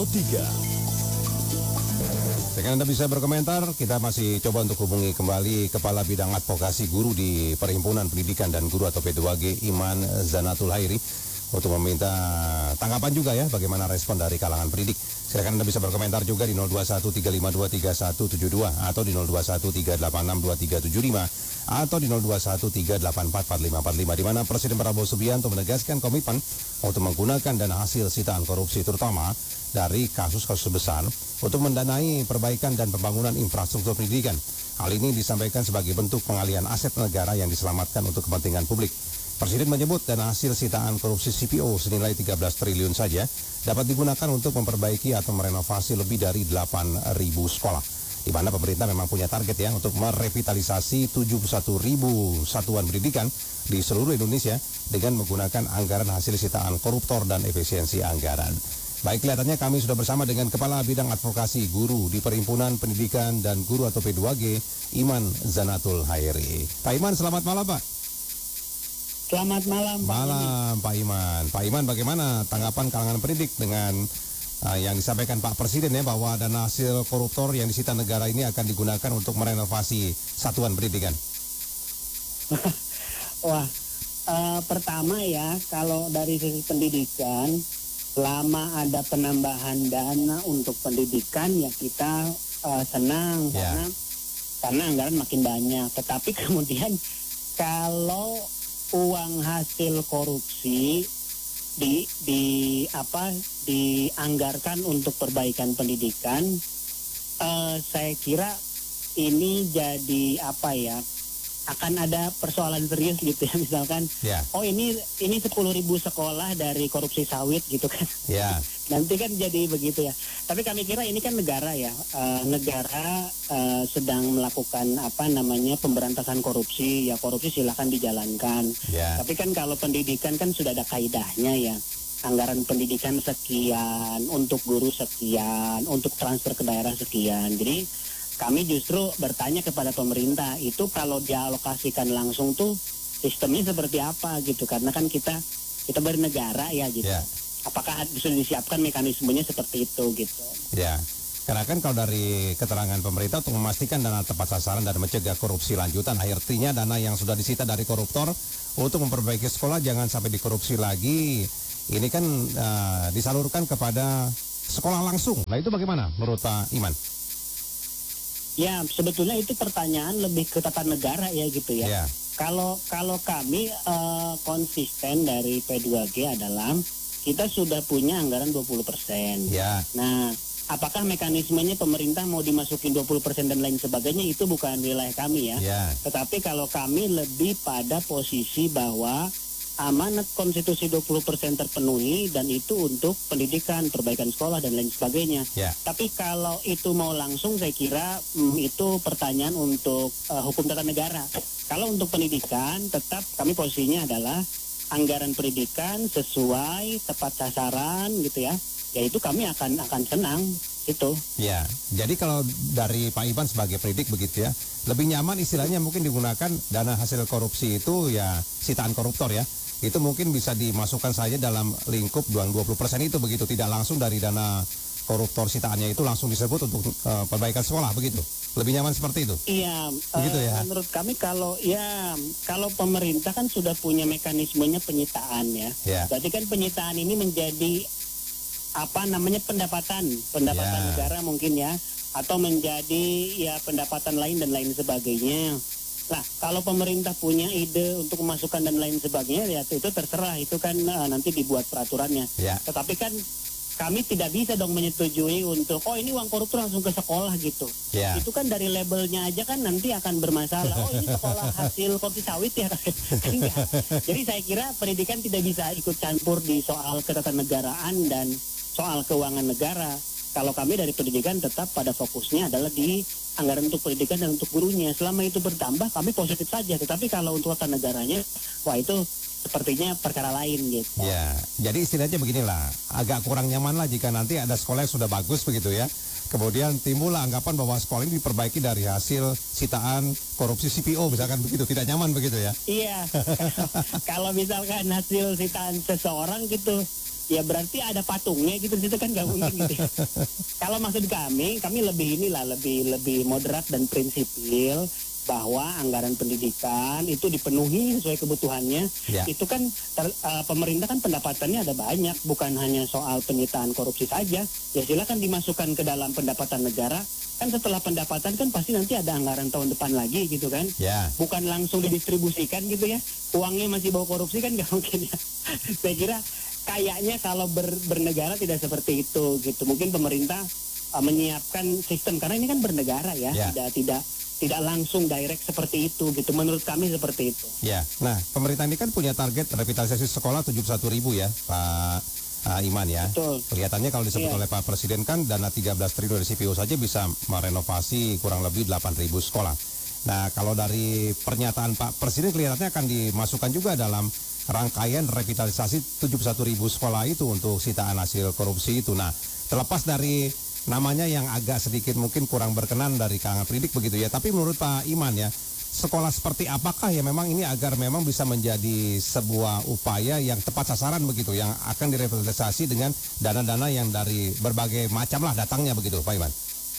Dengan Anda bisa berkomentar, kita masih coba untuk hubungi kembali Kepala Bidang Advokasi Guru di Perhimpunan Pendidikan dan Guru atau P2G, Iman Zanatul Hairi, untuk meminta tanggapan juga ya, bagaimana respon dari kalangan pendidik. Silakan Anda bisa berkomentar juga di 0213523172 atau di 0213862375 atau di 0213844545, di mana Presiden Prabowo Subianto menegaskan komitmen untuk menggunakan dana hasil sitaan korupsi terutama dari kasus-kasus besar untuk mendanai perbaikan dan pembangunan infrastruktur pendidikan. Hal ini disampaikan sebagai bentuk pengalihan aset negara yang diselamatkan untuk kepentingan publik. Presiden menyebut dana hasil sitaan korupsi CPO senilai 13 triliun saja dapat digunakan untuk memperbaiki atau merenovasi lebih dari 8.000 sekolah, di mana pemerintah memang punya target ya untuk merevitalisasi 71.000 satuan pendidikan di seluruh Indonesia dengan menggunakan anggaran hasil sitaan koruptor dan efisiensi anggaran. Baik, kelihatannya kami sudah bersama dengan Kepala Bidang Advokasi Guru di Perhimpunan Pendidikan dan Guru atau P2G, Iman Zanatul Hairi. Pak Iman, selamat malam Pak. Selamat malam Pak. Malam Pak Iman. Pak Iman, bagaimana tanggapan kalangan pendidik dengan yang disampaikan Pak Presiden ya, bahwa dana hasil koruptor yang disita negara ini akan digunakan untuk merenovasi satuan pendidikan? Wah, pertama ya, kalau dari sisi pendidikan, selama ada penambahan dana untuk pendidikan ya kita senang karena anggaran makin banyak. Tetapi kemudian kalau uang hasil korupsi dianggarkan untuk perbaikan pendidikan, saya kira ini jadi akan ada persoalan serius gitu ya, misalkan oh ini 10.000 sekolah dari korupsi sawit gitu kan. Nanti kan jadi begitu ya. Tapi kami kira ini kan negara ya, negara sedang melakukan pemberantasan korupsi, ya korupsi silahkan dijalankan. Tapi kan kalau pendidikan kan sudah ada kaidahnya ya, anggaran pendidikan sekian, untuk guru sekian, untuk transfer ke daerah sekian. Jadi kami justru bertanya kepada pemerintah, itu kalau dialokasikan langsung tuh sistemnya seperti apa gitu, karena kan kita bernegara ya gitu. Apakah sudah disiapkan mekanismenya seperti itu gitu? Karena kan kalau dari keterangan pemerintah untuk memastikan dana tepat sasaran dan mencegah korupsi lanjutan, artinya dana yang sudah disita dari koruptor untuk memperbaiki sekolah jangan sampai dikorupsi lagi. Ini kan disalurkan kepada sekolah langsung. Nah itu bagaimana menurut Pak Iman? Ya, sebetulnya itu pertanyaan lebih ke tata negara ya gitu ya. Kalau kami konsisten dari P2G adalah kita sudah punya anggaran 20%. Nah, apakah mekanismenya pemerintah mau dimasukin 20% dan lain sebagainya, itu bukan wilayah kami ya. Tetapi kalau kami lebih pada posisi bahwa amanat konstitusi 20% terpenuhi dan itu untuk pendidikan, perbaikan sekolah dan lain sebagainya. Tapi kalau itu mau langsung, saya kira itu pertanyaan untuk hukum tata negara. Kalau untuk pendidikan, tetap kami posisinya adalah anggaran pendidikan sesuai tepat sasaran gitu ya. Ya itu kami akan senang itu. Jadi kalau dari Pak Iman sebagai pendidik begitu ya, lebih nyaman istilahnya mungkin digunakan dana hasil korupsi itu ya sitaan koruptor ya. Itu mungkin bisa dimasukkan saja dalam lingkup 20% itu begitu, tidak langsung dari dana koruptor sitaannya itu langsung disebut untuk perbaikan sekolah begitu. Lebih nyaman seperti itu. Iya, begitu ya. Menurut kami kalau pemerintah kan sudah punya mekanismenya penyitaan ya. Berarti kan penyitaan ini menjadi pendapatan negara mungkin ya, atau menjadi ya pendapatan lain dan lain sebagainya. Nah, kalau pemerintah punya ide untuk memasukkan dan lain sebagainya, ya itu terserah, itu kan nanti dibuat peraturannya. Tetapi kan kami tidak bisa dong menyetujui untuk, oh ini uang koruptor langsung ke sekolah gitu. Itu kan dari labelnya aja kan nanti akan bermasalah. Oh ini sekolah hasil kopi sawit ya. Jadi saya kira pendidikan tidak bisa ikut campur di soal ketatanegaraan dan soal keuangan negara. Kalau kami dari pendidikan tetap pada fokusnya adalah di anggaran untuk pendidikan dan untuk gurunya. Selama itu bertambah, kami positif saja. Tetapi kalau untuk tata negaranya, wah itu sepertinya perkara lain gitu. Jadi istilahnya beginilah, agak kurang nyaman lah jika nanti ada sekolah yang sudah bagus begitu ya. Kemudian timbul anggapan bahwa sekolah ini diperbaiki dari hasil sitaan korupsi CPO, misalkan begitu, tidak nyaman begitu ya? Iya, kalau misalkan hasil sitaan seseorang gitu, ya berarti ada patungnya gitu, itu kan nggak mungkin gitu ya. Kalau maksud kami lebih lebih moderat dan prinsipil, bahwa anggaran pendidikan itu dipenuhi sesuai kebutuhannya. Ya. Itu kan pemerintah kan pendapatannya ada banyak, bukan hanya soal penyitaan korupsi saja. Ya silakan dimasukkan ke dalam pendapatan negara. Kan setelah pendapatan kan pasti nanti ada anggaran tahun depan lagi gitu kan. Ya. Bukan langsung didistribusikan gitu ya. Uangnya masih bawa korupsi kan nggak mungkin ya. Saya kira kayaknya kalau bernegara tidak seperti itu gitu. Mungkin pemerintah menyiapkan sistem, karena ini kan bernegara ya. Ya. Tidak langsung direct seperti itu gitu. Menurut kami seperti itu. Ya, nah pemerintah ini kan punya target revitalisasi sekolah 71.000 ya Pak Iman ya. Betul. Kelihatannya kalau disebut oleh Pak Presiden kan dana 13 triliun dari CPO saja bisa merenovasi kurang lebih 8.000 sekolah. Nah kalau dari pernyataan Pak Presiden kelihatannya akan dimasukkan juga dalam rangkaian revitalisasi 71.000 sekolah itu untuk sitaan hasil korupsi itu. Nah terlepas dari namanya yang agak sedikit mungkin kurang berkenan dari kalangan pendidik begitu ya. Tapi menurut Pak Iman ya, sekolah seperti apakah ya memang ini agar memang bisa menjadi sebuah upaya yang tepat sasaran begitu, yang akan direvitalisasi dengan dana-dana yang dari berbagai macam lah datangnya begitu Pak Iman?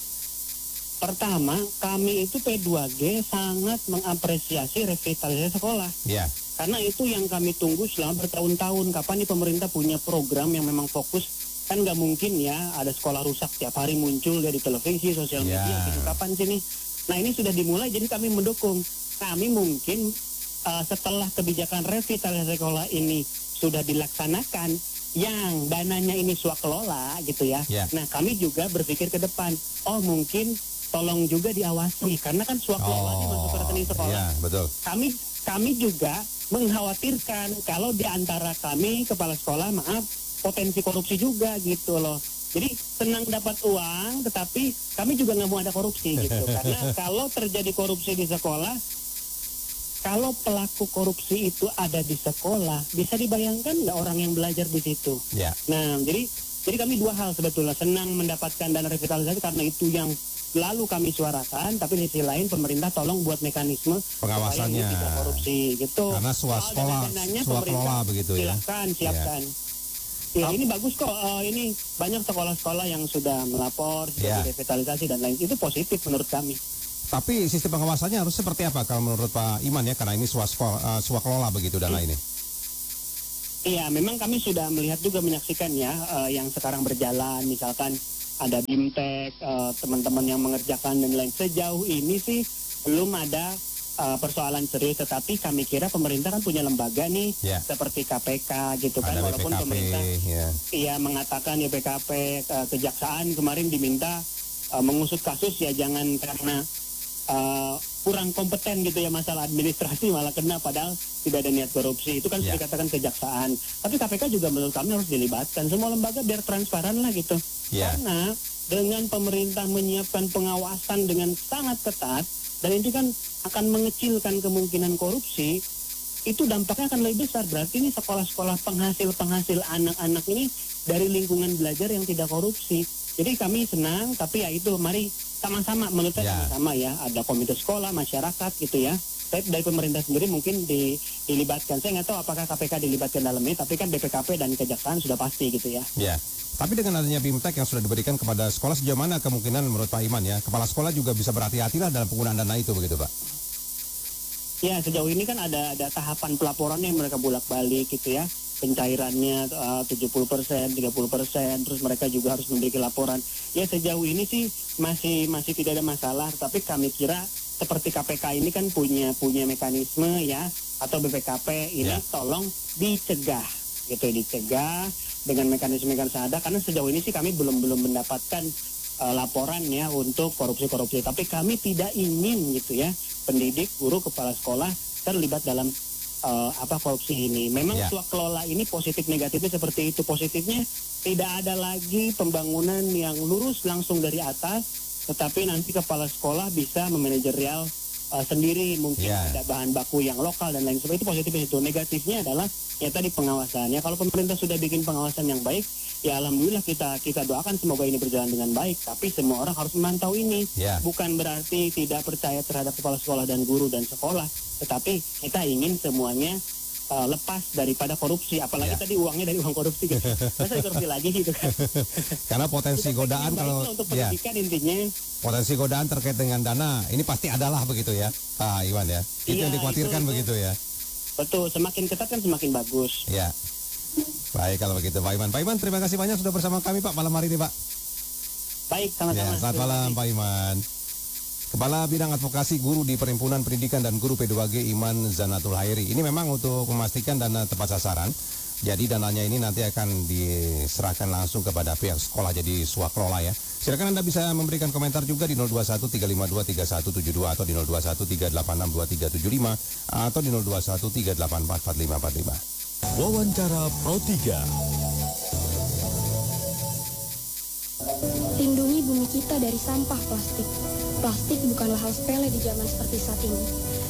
Pertama, kami itu P2G sangat mengapresiasi revitalisasi sekolah. Ya. Karena itu yang kami tunggu selama bertahun-tahun. Kapan nih pemerintah punya program yang memang fokus. Kan nggak mungkin ya ada sekolah rusak tiap hari muncul ya di televisi, sosial media, gitu. Kapan sih nih? Nah ini sudah dimulai, jadi kami mendukung. Kami mungkin setelah kebijakan revitalisasi sekolah ini sudah dilaksanakan, yang dananya ini swakelola gitu ya. Nah kami juga berpikir ke depan, oh mungkin tolong juga diawasi, karena kan swakelola masuk ke rekening sekolah. Ya, betul. Kami juga mengkhawatirkan kalau di antara kami kepala sekolah, potensi korupsi juga gitu loh. Jadi senang dapat uang, tetapi kami juga nggak mau ada korupsi gitu. Karena kalau terjadi korupsi di sekolah, kalau pelaku korupsi itu ada di sekolah, bisa dibayangkan nggak orang yang belajar di situ? Ya. Nah, jadi kami dua hal sebetulnya, senang mendapatkan dana revitalisasi karena itu yang lalu kami suarakan, tapi di sisi lain pemerintah tolong buat mekanisme pengawasannya tidak korupsi gitu. Karena swakelola begitu ya. Siapkan. Ya, ini bagus kok. Ini banyak sekolah-sekolah yang sudah melapor, sudah direvitalisasi dan lain. Itu positif menurut kami. Tapi sistem pengawasannya harus seperti apa kalau menurut Pak Iman ya? Karena ini swakelola begitu dana ini. Iya, memang kami sudah melihat juga, menyaksikan ya yang sekarang berjalan. Misalkan ada BIMTEK, teman-teman yang mengerjakan dan lain. Sejauh ini sih belum ada persoalan serius, tetapi kami kira pemerintah kan punya lembaga nih, seperti KPK gitu kan, walaupun BPKP, pemerintah mengatakan ya PKP, kejaksaan kemarin diminta mengusut kasus ya jangan karena kurang kompeten gitu ya, masalah administrasi malah kena padahal tidak ada niat korupsi, itu kan sudah dikatakan kejaksaan. Tapi KPK juga menurut kami harus dilibatkan, semua lembaga biar transparan lah gitu. Karena dengan pemerintah menyiapkan pengawasan dengan sangat ketat, dan itu kan akan mengecilkan kemungkinan korupsi, itu dampaknya akan lebih besar. Berarti ini sekolah-sekolah penghasil anak-anak ini dari lingkungan belajar yang tidak korupsi. Jadi kami senang, tapi ya itu mari sama-sama, menurut saya sama-sama ya, ada komite sekolah, masyarakat gitu ya. Tapi dari pemerintah sendiri mungkin dilibatkan. Saya nggak tahu apakah KPK dilibatkan dalamnya, tapi kan BPKP dan kejaksaan sudah pasti gitu ya. Ya. Tapi dengan adanya BIMTEK yang sudah diberikan kepada sekolah, sejauh mana kemungkinan menurut Pak Iman ya, kepala sekolah juga bisa berhati-hatilah dalam penggunaan dana itu begitu Pak? Ya, sejauh ini kan ada tahapan pelaporannya yang mereka bolak-balik gitu ya. Pencairannya 70%, 30%, terus mereka juga harus memiliki laporan. Ya sejauh ini sih masih tidak ada masalah, tapi kami kira seperti KPK ini kan punya mekanisme ya, atau BPKP ini tolong dicegah dengan mekanisme yang ada, karena sejauh ini sih kami belum mendapatkan laporan ya untuk korupsi, tapi kami tidak ingin gitu ya pendidik, guru, kepala sekolah terlibat dalam korupsi ini. Memang swakelola ini positif negatifnya seperti itu. Positifnya tidak ada lagi pembangunan yang lurus langsung dari atas, tetapi nanti kepala sekolah bisa memanajerial sendiri, mungkin ada bahan baku yang lokal dan lain sebagainya. Itu positifnya itu. Negatifnya adalah ya tadi pengawasannya. Kalau pemerintah sudah bikin pengawasan yang baik, ya alhamdulillah kita doakan semoga ini berjalan dengan baik. Tapi semua orang harus memantau ini. Bukan berarti tidak percaya terhadap kepala sekolah dan guru dan sekolah, tetapi kita ingin semuanya lepas daripada korupsi, apalagi Ya. tadi uangnya dari uang korupsi gitu. Masa korupsi lagi gitu kan. Karena potensi Kita godaan pengen kalau baiklah untuk ya, pendidikan intinya. potensi godaan terkait dengan dana ini pasti adalah begitu ya, Pak Iwan ya. Itu Iya, yang dikhawatirkan itu. begitu ya. Betul, semakin ketat kan semakin bagus. Ya. Baik kalau begitu Pak Iman. Pak Iman terima kasih banyak sudah bersama kami Pak malam hari ini Pak. Baik, Ya, sama-sama. selamat malam Pak Iman. Kepala Bidang Advokasi Guru di Perhimpunan Pendidikan dan Guru P2G Iman Zanatul Hairi. Ini memang untuk memastikan dana tepat sasaran. Jadi dananya ini nanti akan diserahkan langsung kepada pihak sekolah jadi swaklola ya. Silakan Anda bisa memberikan komentar juga di 0213523172 atau di 0213862375 atau di 0213844545. Wawancara Pro 3. Lindungi bumi kita dari sampah plastik. Plastik bukanlah hal sepele di zaman seperti saat ini.